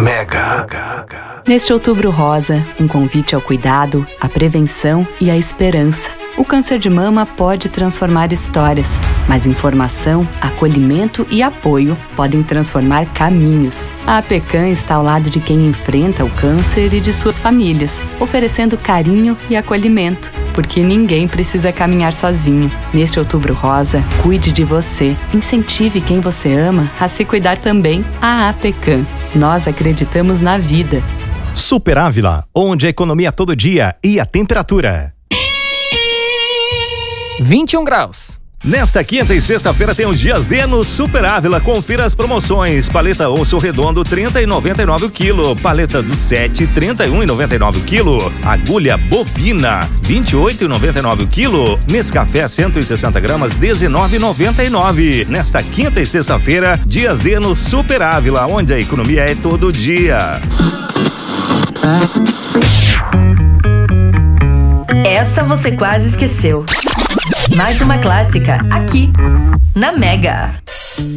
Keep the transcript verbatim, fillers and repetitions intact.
Mega. Neste Outubro Rosa, um convite ao cuidado, à prevenção e à esperança. O câncer de mama pode transformar histórias, mas informação, acolhimento e apoio podem transformar caminhos. A APECAM está ao lado de quem enfrenta o câncer e de suas famílias, oferecendo carinho e acolhimento, porque ninguém precisa caminhar sozinho. Neste Outubro Rosa, cuide de você, incentive quem você ama a se cuidar também. A APECAM. Nós acreditamos na vida. Super Ávila, onde a economia todo dia e a temperatura. vinte e um graus. Nesta quinta e sexta-feira tem os dias D no Super Ávila. Confira as promoções. Paleta osso redondo trinta e noventa e nove o quilo. Paleta do sete trinta e um e noventa e nove o quilo. Agulha bovina vinte e oito e noventa e nove o quilo. Nescafé cento e sessenta gramas dezenove e noventa e nove. Nesta quinta e sexta-feira, dias D no Super Ávila, onde a economia é todo dia. Essa você quase esqueceu. Mais uma clássica aqui na Mega.